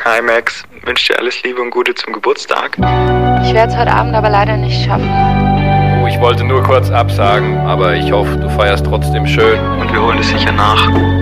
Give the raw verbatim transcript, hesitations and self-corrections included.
Hi Max, wünsche dir alles Liebe und Gute zum Geburtstag. Ich werde es heute Abend aber leider nicht schaffen. Oh, ich wollte nur kurz absagen, aber ich hoffe, du feierst trotzdem schön. Und wir holen es sicher nach.